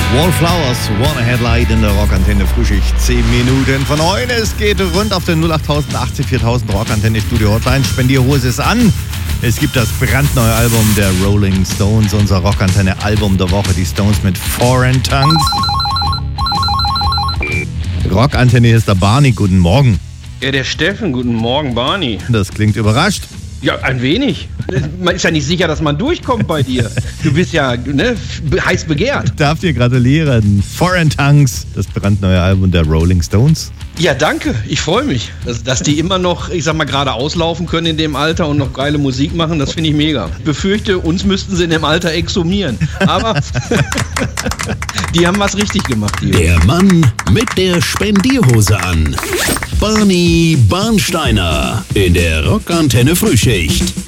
Wallflowers, Wanna Headlight in der Rockantenne Frühschicht. 10 Minuten von 9. Es geht rund auf den 08080 4000 Rockantenne Studio Hotline. Spendierhose ist an. Es gibt das brandneue Album der Rolling Stones, unser Rockantenne Album der Woche. Die Stones mit Foreign Tongues. Rockantenne ist der Barney. Guten Morgen. Ja, der Steffen. Guten Morgen, Barney. Das klingt überrascht. Ja, ein wenig. Man ist ja nicht sicher, dass man durchkommt bei dir. Du bist ja heiß begehrt. Darf dir gratulieren. Foreign Tongues, das brandneue Album der Rolling Stones. Ja, danke. Ich freue mich, dass die immer noch, ich sag mal, gerade auslaufen können in dem Alter und noch geile Musik machen. Das finde ich mega. Ich befürchte, uns müssten sie in dem Alter exhumieren. Aber die haben was richtig gemacht. Die Der Mann mit der Spendierhose an. Barney Barnsteiner in der Rockantenne Frühschicht.